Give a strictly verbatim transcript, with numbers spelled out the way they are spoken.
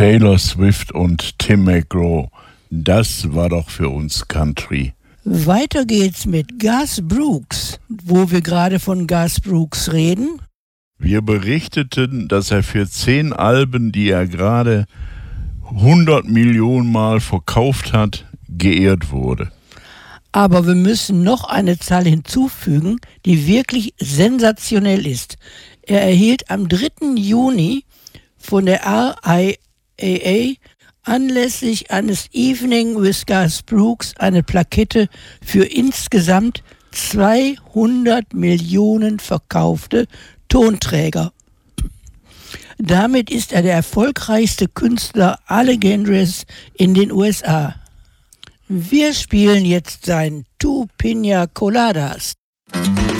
Taylor Swift und Tim McGraw. Das war doch für uns Country. Weiter geht's mit Garth Brooks, wo wir gerade von Garth Brooks reden. Wir berichteten, dass er für zehn Alben, die er gerade hundert Millionen Mal verkauft hat, geehrt wurde. Aber wir müssen noch eine Zahl hinzufügen, die wirklich sensationell ist. Er erhielt am dritten Juni von der R I A A anlässlich eines Evening with Garth Brooks eine Plakette für insgesamt zweihundert Millionen verkaufte Tonträger. Damit ist er der erfolgreichste Künstler aller Genres in den U S A. Wir spielen jetzt sein Two Pina Coladas.